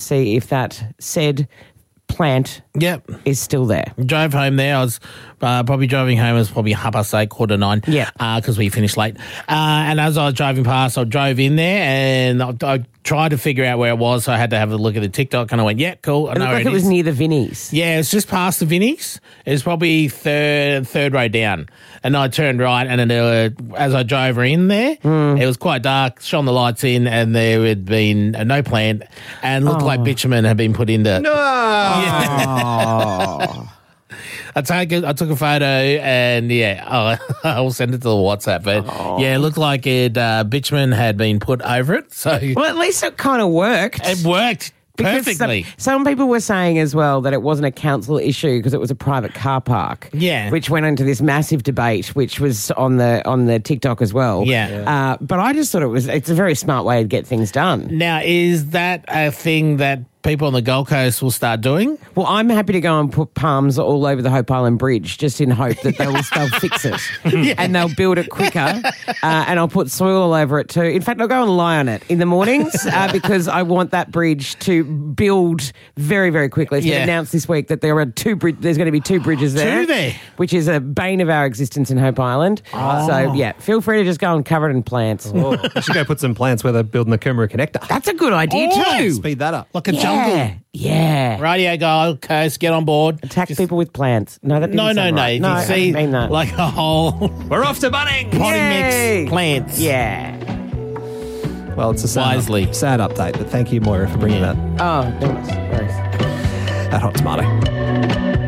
see if that said plant is still there. Drove home there. I was probably driving home. It was probably 8:30, 8:45. Yeah. Because we finished late. And as I was driving past, I drove in there and I tried to figure out where it was. So I had to have a look at the TikTok and I went, yeah, cool. I It know looked like where it was is. near the Vinnies. Yeah, it's just past the Vinnies. It was probably third row down. And I turned right and then as I drove in there, it was quite dark, shone the lights in and there had been no plant and looked like bitumen had been put into. No. I took a photo and I'll send it to the WhatsApp. But it looked like bitumen had been put over it. So Well, at least it kind of worked. it worked Because perfectly. Some people were saying as well that it wasn't a council issue because it was a private car park. Yeah. Which went into this massive debate, which was on the TikTok as well. Yeah. But I just thought it's a very smart way to get things done. Now, is that a thing that people on the Gold Coast will start doing? Well, I'm happy to go and put palms all over the Hope Island Bridge just in hope that they'll fix it and they'll build it quicker and I'll put soil all over it too. In fact, I'll go and lie on it in the mornings because I want that bridge to build very, very quickly. It's been announced this week that there's going to be 2 bridges there. 2 there? Which is a bane of our existence in Hope Island. So, feel free to just go and cover it in plants. You should go put some plants where they're building the Coomera Connector. That's a good idea too. Speed that up. Like a jungle. Yeah. Radio Gold Coast, get on board. Attack people with plants. No, that didn't sound right. If No, you I see didn't mean that. like a whole We're off to Bunnings. potting Yay. mix plants. Yeah. Well, it's a Wisely. sad update, but thank you, Moira, for bringing that Oh, no worries. at Hot Tomato.